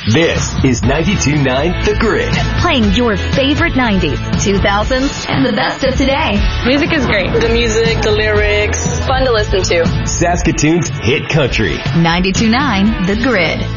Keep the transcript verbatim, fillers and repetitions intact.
This is ninety-two point nine The Grid. Playing your favorite nineties, two thousands, and the best of today. Music is great. The music, the lyrics, fun to listen to. Saskatoon's hit country. ninety-two point nine The Grid.